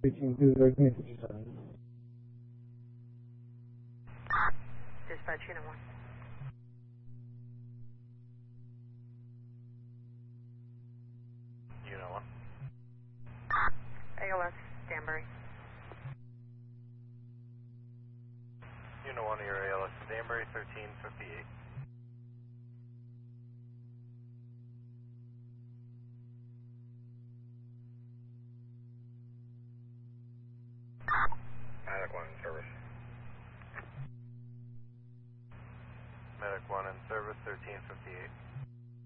Switching to 1357. Dispatch Unit 1. Unit 1. ALS, Danbury. Unit 1, your ALS Danbury, 1358. Medic 1 in service. Medic 1 in service, 1358.